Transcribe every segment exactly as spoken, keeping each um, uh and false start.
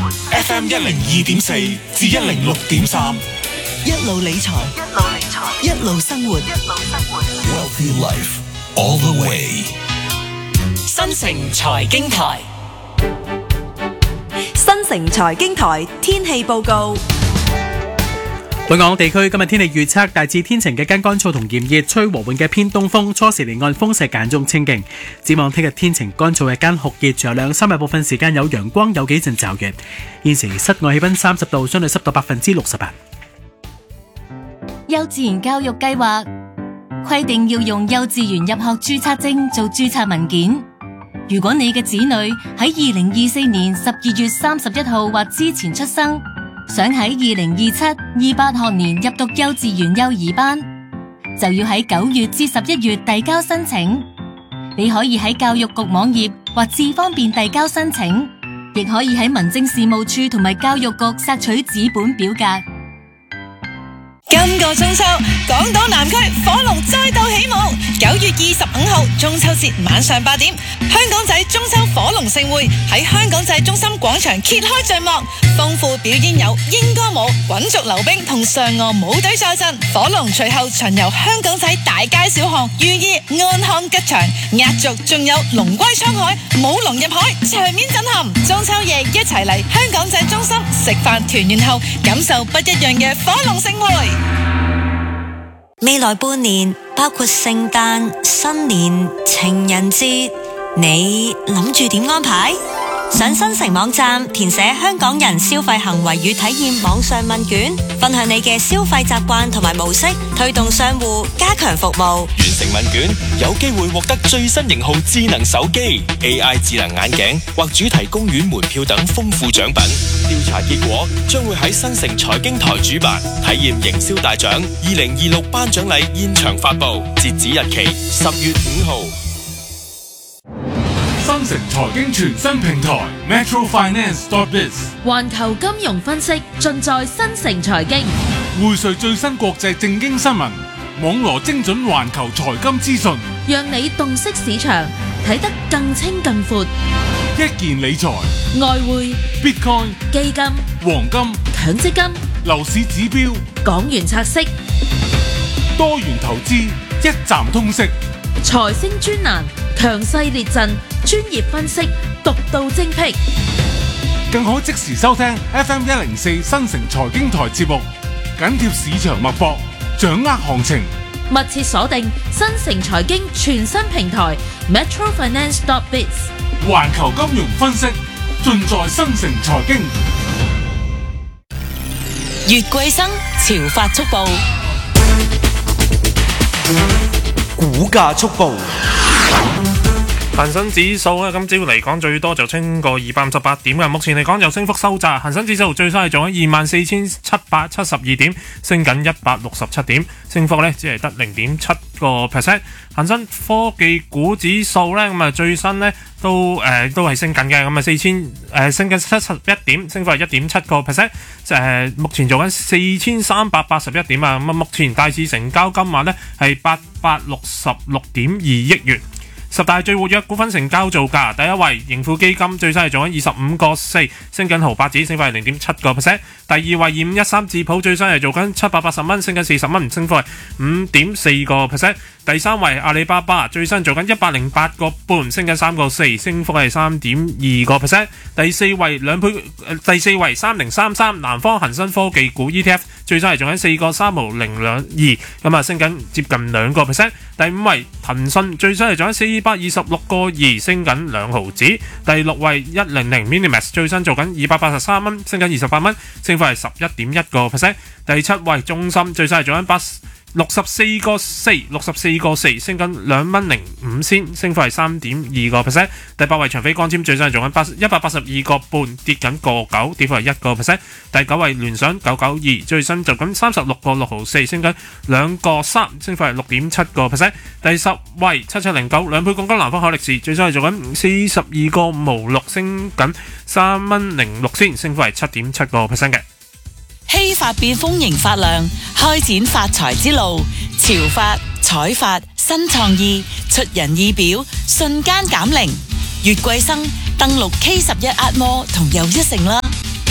F M 一零二點四至一零六點三， 一路理財， 一路理財， 一路生活， 一路生活。 Wealthy Life all the way。 新城財經台， 新城財經台天氣報告。 本港地區今日天氣預測大致天晴嘅間乾燥同炎熱，吹和緩嘅偏東風，初時離岸風勢間中清勁。展望聽日天晴乾燥，日間酷熱，隨後兩三日部分時間有陽光，有幾陣驟雨。現時室外氣溫三十度，相對濕度百分之六十八。 幼稚園教育計劃規定要用幼稚園入學註冊證做註冊文件。如果你嘅子女喺二零二四年十二月三十一號或之前出生，想喺二零二七、二八學年入讀幼稚園幼兒班，就要喺九月至十一月遞交申請。你可以喺教育局網頁或智方便遞交申請，亦可以喺民政事務處同埋教育局索取紙本表格。 今個中秋，港島南區火龍再度起舞。九月二十五號中秋節晚上八點，香港仔中秋火龍盛會喺香港仔中心廣場揭開序幕。豐富表演有英歌舞、滾軸溜冰同嫦娥舞隊坐鎮。火龍隨後巡遊香港仔大街小巷，寓意安康吉祥。壓軸仲有龍歸滄海、舞龍入海，場面震撼。中秋夜一齊嚟香港仔中心食飯團圓後，感受不一樣嘅火龍盛會。 未來半年包括聖誕、新年、情人節，你諗住點安排？上新城網站填寫香港人消費行為與體驗網上問卷，分享你嘅消費習慣同埋模式，推動商戶加強服務。 完成問卷，有機會獲得最新型號智能手機、A I 智能眼鏡或主題公園門票等豐富獎品。調查結果將會喺新城財經台主辦，體驗營銷大獎二零二六頒獎禮現場發佈，截止日期十月五號。 新城財經全新平台 Metro Finance dot biz， 環球金融分析盡在新城財經， 匯萃最新國際政經新聞，網羅精準環球財金資訊， 讓你洞悉市場，睇得更清更闊。 一鍵理財、 外匯、 Bitcoin、 基金、 黃金、 強積金、 樓市指標、 港元拆息、 多元投資，一站通識。 財星專欄，強勢列陣，專業分析，獨到精闢， 更可即時收聽 F M 一零四新城財經台節目，緊貼市場脈搏，掌握行情。 密切鎖定新城財經全新平台 Metro Finance dot biz， 環球金融分析盡在新城財經。 月桂生潮發速報， 股價速報。 恒生指數咧，今朝嚟講最多就升過二百五十八點嘅，目前嚟講就升幅收窄。恒生指數最新係做緊二萬四千七百七十二點，升緊一百六十七點，升幅咧只係得零點七個 percent。恒生科技股指數咧，咁啊最新咧都誒、呃、都係升緊嘅，咁啊四千誒升緊七十一點，升幅係一點七個 percent。誒目前做緊四千三百八十一點啊，咁啊目前大市成交金額咧係八百六十六點二億元。十大最活躍股份成交造價，第一位盈富基金最新係做緊二十五個四，升緊毫八子，升幅係零點七個 percent。第二位二五一三智普最新係做緊七百八十蚊，升緊四十蚊，升幅係五點四個 percent。第三位阿里巴巴最新做緊一百零八個半，升緊三個四，升幅係三點二個 percent。第四位兩倍，第四位三零三三南方恒生科技股 E T F 最新係做緊四個三毫零兩二，咁啊升緊接近兩個 percent。第五位騰訊最新係做緊四百二十六個二，升緊兩毫子。第六位一零零 Minimax 最新做緊二百八十三蚊，升緊二十八蚊，升幅係十一點一個 percent。第七位中芯最新係做緊八六十四個四，六十四個四，升緊兩蚊零五仙，升幅係三點二個 percent。第八位長飛光纖最新係做緊八一百八十二個半，跌緊個九，跌幅係一個 percent。第九位聯想九九二最新做緊三十六個六毫四，升緊兩個三，升幅係六點七個 percent。第十位七七零九兩倍槓桿南方海力士最新係做緊四十二個五毫六，升緊三蚊零六仙，升幅係七點七個 percent 嘅。 希發變豐盈發亮，開展發財之路。潮發、彩發、新創意，出人意表，瞬間減齡。月桂生登錄 K 十一 Atmore 同又一城啦。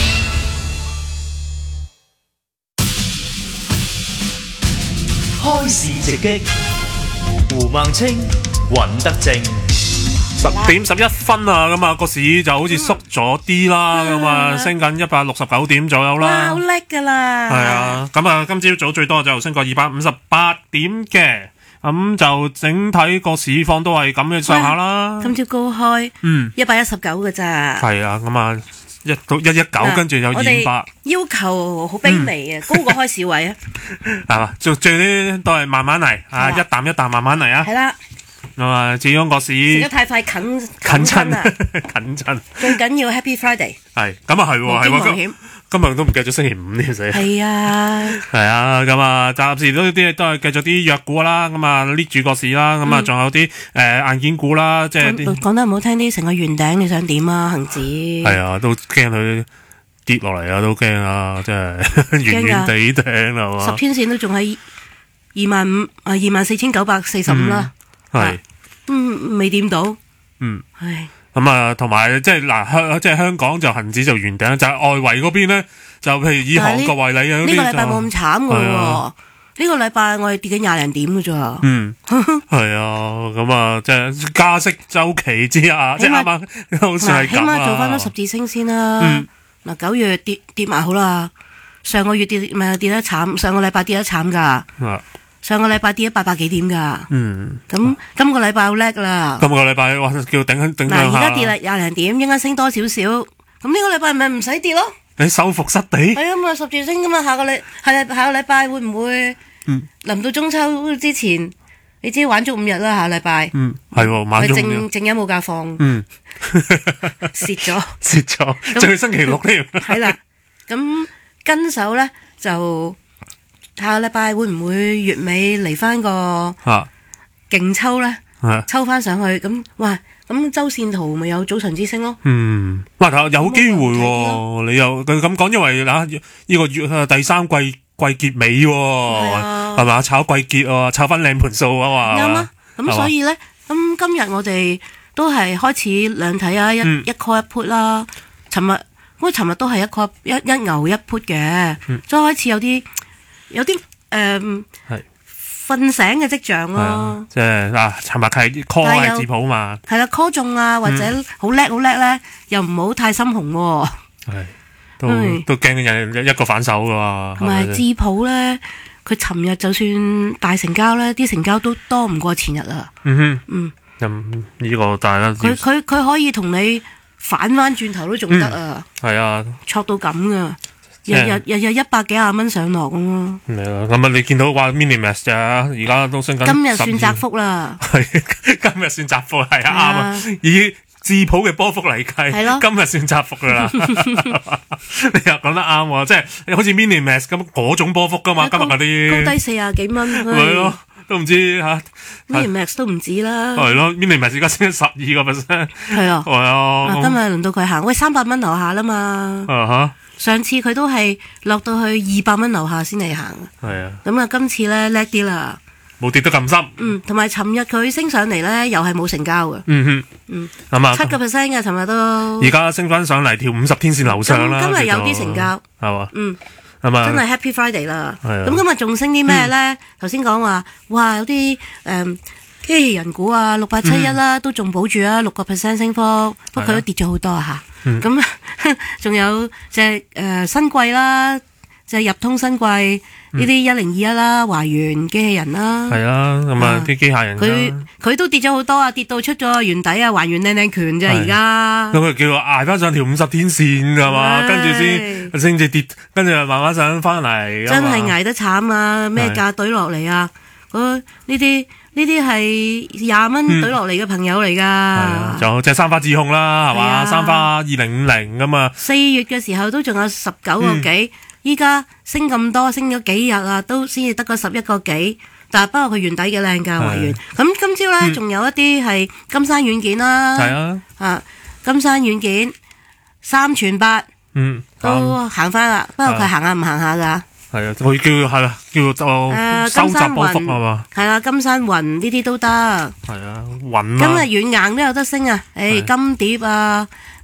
開市直擊，胡孟青、尹德正。 十點十一分啊，咁啊個市就好似縮咗啲啦，咁啊升緊一百六十九點左右啦。 哇，好叻噶啦！ 係啊，咁啊今朝早最多就升過二百五十八點嘅，咁就整體個市況都係咁嘅上下啦。 今朝高開，嗯，一百一十九噶咋？ 係啊，咁啊一到一一九，跟住有二百。 要求好卑微啊，高過開市位啊。 係嘛，最最啲都係慢慢嚟啊，一啖一啖慢慢嚟啊。 係啦。 咁啊，始終個市食得太快近近親啊， 近親。 最緊要 Happy Friday。 係，咁啊係喎，係喎。今日都唔記得咗星期五添死。 係啊。 係啊，咁啊，暫時都啲都係繼續啲弱股啦，咁啊捏住個市啦，咁啊仲有啲誒硬件股啦，即係啲。 講得唔好聽啲，成個圓頂你想點啊？恒指。 係啊，都驚佢跌落嚟啊，都驚啊，即係圓圓地頂係嘛。 十天線都仲喺二萬五啊，二萬四千九百四十五啦。 係， 嗯，未掂到， 嗯， 唉， 咁啊，同埋即係嗱香，即係香港就恒指就圓頂，就係外圍嗰邊咧，就譬如以韓國為例啊， 呢個禮拜冇咁慘噶喎，呢個禮拜我哋跌緊廿零點噶咋， 嗯，係啊，咁啊，即係加息周期之下，即係啱啱好似係咁啊， 起碼做翻多十字星先啦，嗱九月跌跌埋好啦，上個月跌咪跌得慘，上個禮拜跌得慘噶。上個禮拜跌咗八百幾點噶，嗯，咁今個禮拜好叻啦。 今個禮拜哇，叫頂頂嗱，而家跌啦廿零點，應該升多少少。咁呢個禮拜咪唔使跌咯？ 你收復失地？ 係啊嘛，十字星噶嘛，下個禮係下個禮拜會唔會？嗯，臨到中秋之前，你知玩足五日啦，下禮拜。嗯，係喎，玩足五日。正正日冇假放。嗯，蝕咗。 蝕咗，仲要星期六添。 係啦，咁跟手咧就。下個禮拜會唔會月尾嚟翻個勁抽咧？啊、抽翻上去咁，哇！咁周線圖咪有早晨之星咯？ 嗯，哇！有機會喎、啊，你又咁講，因為嗱呢、呢個月第三季季結尾喎、啊，係嘛、啊？炒季結啊，炒翻靚盤數啊嘛。啱啊！ 咁所以咧，咁今日我哋都係開始兩睇啊，一、嗯、一 call 一 put 啦。尋日我尋日都係一 call 一一牛一 put 嘅，嗯、所以開始有啲。有啲誒瞓醒嘅跡象咯， 即係嗱，尋日係 call 係字譜嘛， 係啦 call 中啊，或者好叻好叻咧，又唔好太心紅喎， 係都都驚人一個反手噶嘛， 同埋字譜咧，佢尋日就算大成交咧，啲成交都多唔過前日啦，嗯哼，嗯， 咁呢個大家佢佢佢可以同你反翻轉頭都仲得啊， 係啊， 挫到咁噶。日日日日一百幾廿蚊上落咁咯， 係啦，咁啊你見到話 Minimax 咋，而家都升緊。 今日算窄幅啦， 係今日算窄幅，係啊啱啊，以字譜嘅波幅嚟計，係咯，今日算窄幅噶啦，你又講得啱喎，即係好似 Minimax 咁嗰種波幅噶嘛，今日嗰啲高低四廿幾蚊， 係咯，都唔知吓 Minimax 都唔止啦， 係咯 Minimax 而家升咗十二個 percent，係啊，係啊， 今日輪到佢行，喂三百蚊樓下啦嘛，啊哈。上次佢都係落到去二百蚊樓下先嚟行，係啊，咁啊今次咧叻啲啦， 冇跌得咁深， 嗯，同埋尋日佢升上嚟咧又係冇成交嘅， 嗯哼， 嗯， 咁啊七個 percent 嘅尋日都， 而家升翻上嚟條五十天線樓上啦， 今日有啲成交， 係嘛， 嗯， 係啊， 真係 Happy Friday 啦，咁今日仲升啲咩咧？頭先講話，哇有啲誒機器人股啊，六八七一啦，都仲保住啊，六個 percent 升幅，不過佢都跌咗好多吓。咁仲、嗯、有隻誒、呃、新貴啦，隻入通新貴呢啲一零二一啦，華源機器人啦， 係啊，咁啊啲機械人佢佢都跌咗好多啊，跌到出咗原底啊，還原靚靚拳啫而家。 咁佢叫我捱翻上條五十天線㗎嘛，跟住先升至跌，跟住慢慢上翻嚟。 真係捱得慘啊！咩價懟落嚟啊？嗰呢啲。呢啲係廿蚊懟落嚟嘅朋友嚟噶， 仲有隻三花智控啦，係嘛？三花二零五零咁啊。 四月嘅時候都仲有十九個幾，依家升咁多，升咗幾日啊，都先至得個十一個幾。但係不過佢原底嘅靚價還原。咁今朝咧仲有一啲係金山軟件啦，係啊，啊金山軟件三全八，嗯，都行翻啦。不過佢行下唔行下噶。 係啊，佢叫係啦，叫做收集波幅係嘛？ 係啦，金山雲呢啲都得。 係啊，雲今日軟硬都有得升啊！誒，金蝶啊，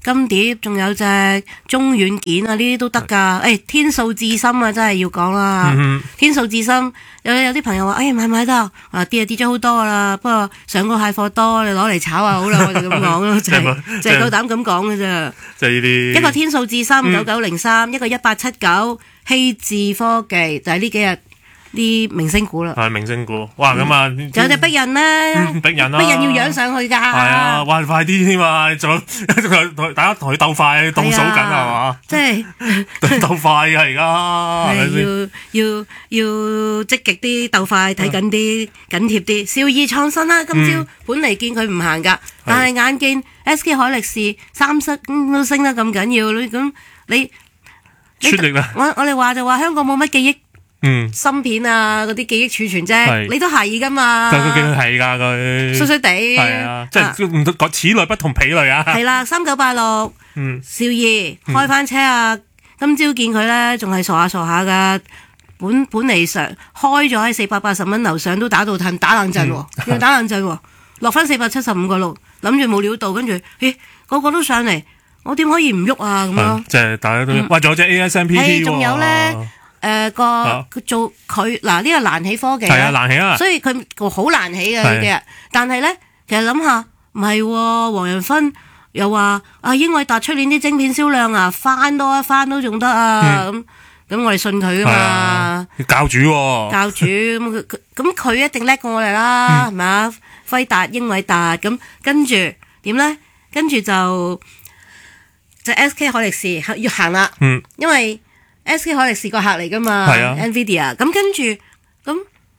金蝶，仲有隻中軟件啊，呢啲都得噶。誒，天數智深啊，真係要講啦。天數智深有有啲朋友話，誒買唔買得啊？跌啊跌咗好多啦，不過上個蟹貨多，你攞嚟炒下好啦，我就咁講咯，就係就係夠膽咁講嘅啫。 即係呢啲一個天數智深九九零三，一個一八七九希智科技，就係呢幾日啲明星股啦。 係明星股，哇咁啊！ 仲有隻逼人咧， 逼人啦， 逼人要養上去㗎。係啊，哇快啲添啊！仲同大家同佢鬥快，倒數緊係嘛？ 即係鬥快啊！而家係要要要積極啲鬥快，睇緊啲緊貼啲。兆易創新啦，今朝本嚟見佢唔行㗎，但係眼見 S K 海力士、三星都升得咁緊要，咁你出力啦！ 我我哋話就話香港冇乜記憶。 嗯， 芯片啊，嗰啲記憶儲存啫，你都係噶嘛？ 但佢記憶係㗎，佢衰衰地係啊，即係唔講此類不同彼類啊。 係啦，三九八六，嗯，兆易開翻車啊！今朝見佢咧，仲係傻下傻下噶，本本嚟上開咗喺四百八十蚊樓上都打到褪，打冷震喎，要打冷震喎，落翻四百七十五個六，諗住冇料到，跟住咦個個都上嚟，我點可以唔喐啊咁咯？ 即係大家都，喂，仲有隻 A S M P T 喎， 仲有咧。誒個佢做佢嗱呢個難起科技係啊難起啊， 所以佢個好難起嘅呢幾日。但係咧，其實諗下唔係喎，黃仁勳又話啊英偉達出年啲晶片銷量啊翻多一翻都仲得啊咁，咁我哋信佢噶嘛？ 教主喎， 教主咁佢咁佢一定叻過我哋啦，係咪啊？輝達、英偉達咁跟住點咧？跟住就就 S K 海力士要行啦，因為。S K 海力士個客嚟噶嘛，係啊 ，Nvidia 咁跟住咁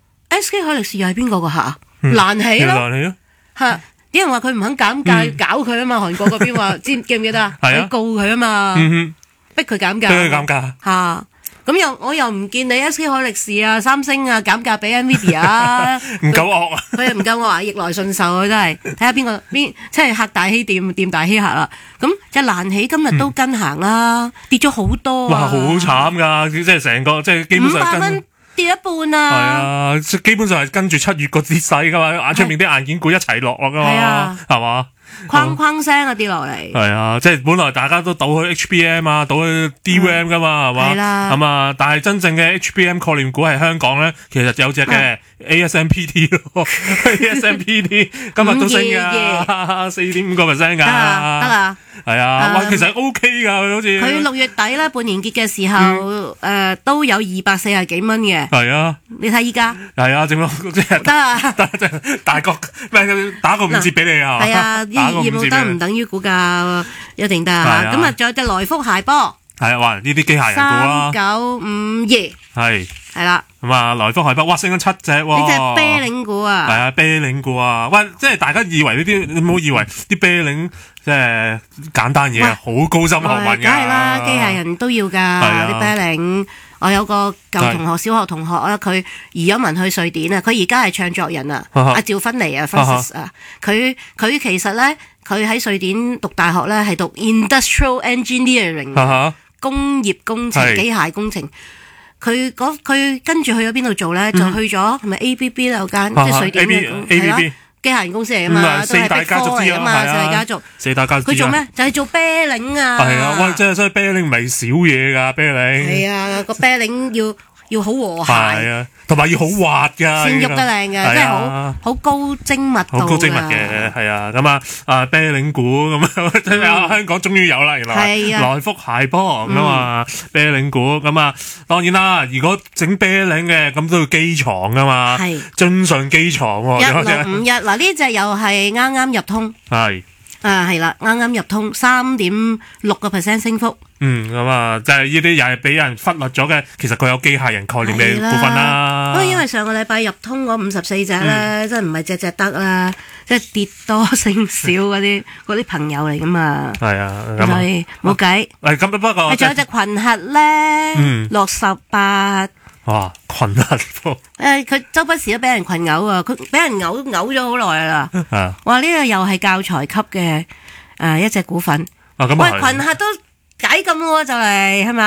S K 海力士又係邊個個客啊？難起咯， 難起咯， 嚇！啲人話佢唔肯減價，搞佢啊嘛，韓國嗰邊話知記唔記得啊？係啊，告佢啊嘛，逼佢減價， 逼佢減價嚇。咁又我又唔見你 S K 海力士啊、三星啊減價俾 Nvidia 啊， 唔夠惡啊！ 佢又唔夠惡啊，逆來順受啊，真係睇下邊個邊，即係客大欺店，店大欺客啦。咁就難起今日都跟行啦，跌咗好多啊！ 哇，好慘噶，即係成個即係基本上五百蚊跌一半啊！ 係啊，基本上係跟住七月個跌勢噶嘛，眼出面啲硬件股一齊落落噶嘛，係嘛？ 哐哐聲啊跌落嚟， 係啊，即係本來大家都賭去 H B M 啊，賭去 D R A M 噶嘛，係嘛？係啦，咁啊，但係真正嘅 H B M 概念股係香港咧，其實有隻嘅 A S M P T 咯 ，A S M P T 今日都升噶，四點五個 percent 噶，得啊，得啊， 係啊，哇，其實 O K 噶，好似佢六月底咧半年結嘅時候，誒都有二百四十幾蚊嘅， 係啊， 你睇依家， 係啊，正咯，即係得啊， 得即係大國咩打個五折俾你啊， 係啊。業務得唔等於股價一定得嚇，咁啊仲有隻來福蟹波， 係啊，哇！呢啲機械人股啦， 三九五二，係係啦， 咁啊來福蟹波，哇升咗七隻喎， 呢隻啤領股啊， 係啊啤領股啊，喂，即係大家以為呢啲，你唔好以為啲啤領即係簡單嘢啊，好高深學問㗎， 梗係啦，機械人都要㗎，啲啤領。我有個舊同學，小學同學啦，佢移咗民去瑞典啊，佢而家係唱作人啊，阿趙芬妮啊 Francis 啊，佢佢其實咧，佢喺瑞典讀大學咧係讀 Industrial Engineering，工業工程、機械工程。佢嗰佢跟住去咗邊度做咧？就去咗係咪 A B B 有間即係瑞典嘅係啦。機械人公司嚟噶嘛，都係 Big Four嚟噶嘛，四大家族。 四大家族。 佢做咩？就係做啤領啊。 係啊，喂，即係所以啤領唔係少嘢噶，啤領。 係啊，個啤領要要好和諧。 係啊，同埋要好滑噶。 先喐得靚嘅，即係好好高精密度。 好高精密嘅，係啊，咁啊啊啤領股咁啊，香港終於有啦，原來。係啊。來福蟹波咁啊，啤領股咁啊，當然啦，如果整啤領嘅咁都要機床噶嘛。係。津上機床喎。 一六五一嗱。呢隻又係啱啱入通，係啊係啦，啱啱入通三點六個 percent 升幅。 嗯，咁啊，就係呢啲又係俾人忽略咗嘅，其實佢有機械人概念嘅股份啦。 不過因為上個禮拜入通嗰五十四隻咧，真係唔係隻隻得啦，即係跌多升少嗰啲嗰啲朋友嚟噶嘛。係啊，所以冇計。 誒咁不過， 仲有隻群核咧，六十八。 哇，群核誒， 佢周不時都俾人群毆啊！佢俾人毆毆咗好耐啦。啊！哇，呢個又係教材級嘅誒一隻股份。啊，咁喂，群核都解禁喎，就嚟係咪？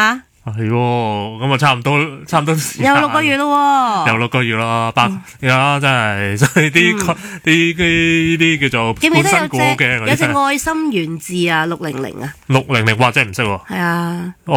係喎，咁啊差唔多，差唔多時間有六個月咯， 有六個月啦，百而家真係，所以啲啲啲啲叫做記唔記得有半新股嘅隻有隻愛心源字啊，六零零啊， 六零零，哇真係唔識喎。 係啊。